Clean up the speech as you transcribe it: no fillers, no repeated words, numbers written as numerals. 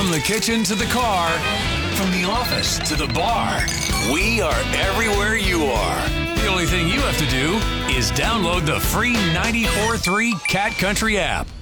From the kitchen to the car, from the office to the bar, we are everywhere you are. The only thing you have to do is download the free 94.3 Cat Country app.